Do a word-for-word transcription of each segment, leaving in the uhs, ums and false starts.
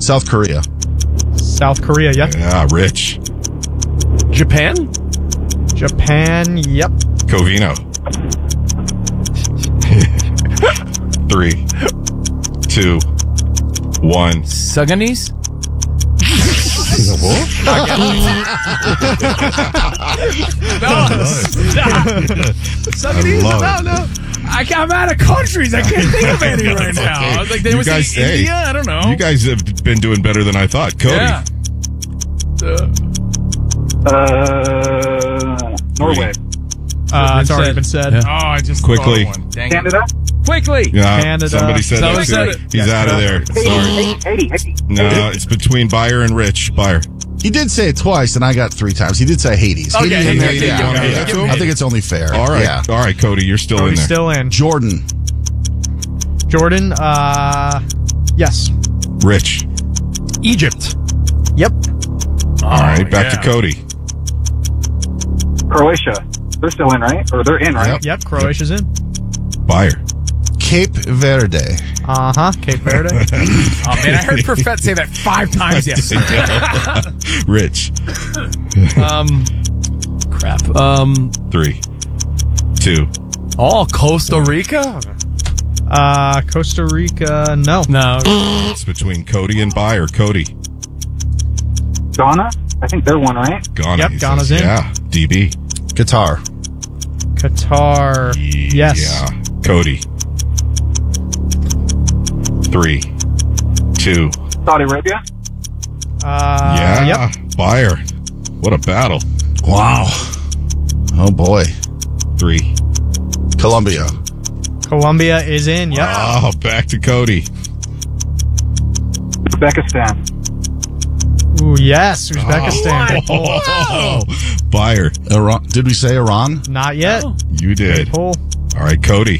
South Korea. South Korea, yeah. Yeah, Rich. Japan? Japan, yep. Covino. Three, two, one. Sudanese? No, stop. Sudanese? I love No, it. no. I, I'm out of countries. I can't think of any right That's now. okay. I was like, they You was guys- in hey, India? I don't know. You guys have been doing better than I thought. Cody. Yeah. Uh, Uh, Norway. Uh, it's already said. been said. Oh, I just Quickly. thought of one. Dang it. Canada. Quickly. Yeah, Canada. somebody said Somebody that said too. it. He's out of there. Sorry. Haiti, Haiti, Haiti. No, it's between Buyer and Rich. Buyer. He did say it twice, and I got three times. He did say Hades. Okay, Hades in there, Hades, yeah. yeah, okay, Yeah. okay. I think it's only fair. All right. Yeah. All right, Cody, you're still in Cody's there. still in. Jordan. Jordan, uh, yes. Rich. Egypt. Yep. All right, back yeah. to Cody. Croatia. They're still in, right? Or they're in, right? Yep, Croatia's in. Buyer. Cape Verde. Uh-huh, Cape Verde. Oh, man, I heard Perfett say that five times yesterday. Rich. um, crap. Um, Three, two. oh, Costa Rica? uh, Costa Rica, no. No. It's between Cody and Buyer. Cody. Ghana. I think they're one, right? Ghana. Yep, he Ghana's says. in. Yeah. D B. Qatar. Qatar, yes. Yeah. Cody. Three, two. Saudi Arabia. Uh, Yeah. Yep. Buyer. What a battle. Wow. Oh, boy. Three. Colombia. Colombia is in, yep. Oh, back to Cody. Uzbekistan. Ooh, yes, Uzbekistan. Oh, Buyer. Iran. Did we say Iran? Not yet. You did. Pull. All right, Cody.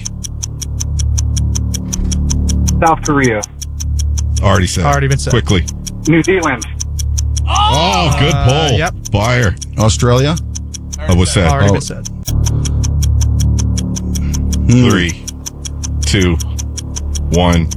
South Korea. Already said. Already been said. Quickly. New Zealand. Oh, good Uh, pull. yep. Buyer. Australia. Oh, what's that? Already Oh. been said. Three, two, one.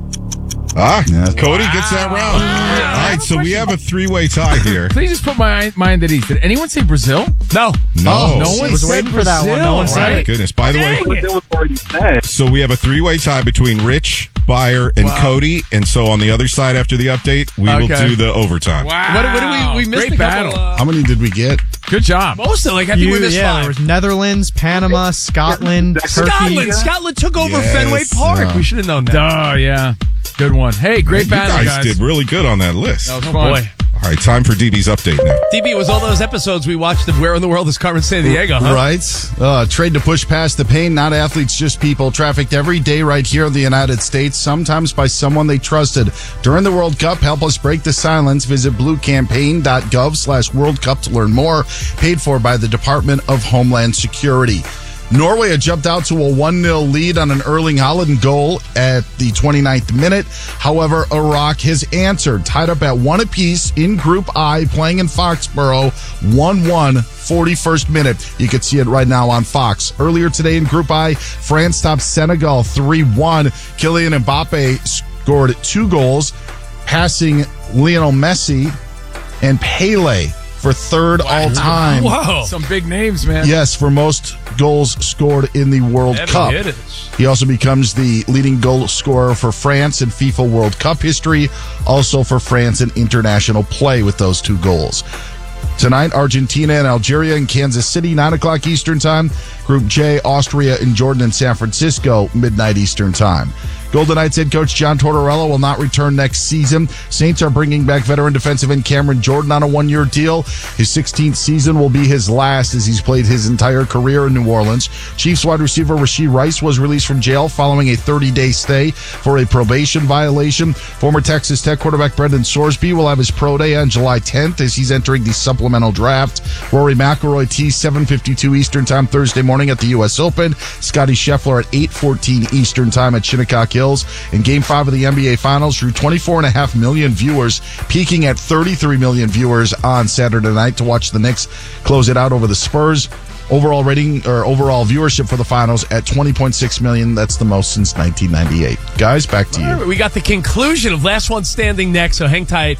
Ah, Yeah. Cody gets that round. All right, so we have a three-way tie here. Please just put my mind at ease. Did anyone say Brazil? No. No. No one was said waiting for that one. No one Brazil, said My right? goodness. By the way, Dang it. Brazil was already said. so we have a three-way tie between Rich, Buyer, and Cody. And so on the other side after the update, we will Okay. do the overtime. Wow. What, what do we, we missed Great a couple, battle. uh, How many did we get? Good job. most of, like, I think You, we missed yeah, five. there was Netherlands, Panama, Scotland, Turkey. Scotland. Scotland took over Yes. Fenway Park. Yeah. We should have known that. Oh, yeah. Good one. Hey, great You battle, guys, guys. did really good on that list. That was Oh, fun. boy. All right, time for D B's update now. D B, it was all those episodes we watched of Where in the World is Carmen Sandiego, huh? Right. Uh, trade to push past the pain, not athletes, just people. Trafficked every day right here in the United States, sometimes by someone they trusted. During the World Cup, help us break the silence. Visit bluecampaign.gov slash World Cup to learn more. Paid for by the Department of Homeland Security. Norway had jumped out to a one nil lead on an Erling Haaland goal at the twenty-ninth minute. However, Iraq has answered, tied up at one apiece in Group I, playing in Foxborough, one one, forty-first minute. You can see it right now on Fox. Earlier today in Group I, France topped Senegal three one. Kylian Mbappe scored two goals, passing Lionel Messi and Pele for third all-time. Whoa. Some big names, man. Yes, for most goals scored in the World Heavy Cup. hitters. He also becomes the leading goal scorer for France in FIFA World Cup history, also for France in international play with those two goals. Tonight, Argentina and Algeria in Kansas City, nine o'clock Eastern Time. Group J, Austria and Jordan in San Francisco, midnight Eastern Time. Golden Knights head coach John Tortorella will not return next season. Saints are bringing back veteran defensive end Cameron Jordan on a one-year deal. His sixteenth season will be his last as he's played his entire career in New Orleans. Chiefs wide receiver Rashee Rice was released from jail following a thirty-day stay for a probation violation. Former Texas Tech quarterback Brendan Sorsby will have his pro day on July tenth as he's entering the supplemental draft. Rory McIlroy tees seven fifty-two Eastern Time Thursday morning at the U S Open. Scotty Scheffler at eight fourteen Eastern Time at Shinnecock Hills. In Game five of the N B A Finals drew twenty-four point five million viewers, peaking at thirty-three million viewers on Saturday night to watch the Knicks close it out over the Spurs. Overall rating or overall viewership for the finals at twenty point six million. That's the most since nineteen ninety-eight. Guys, back to you. We got the conclusion of Last One Standing next, so hang tight.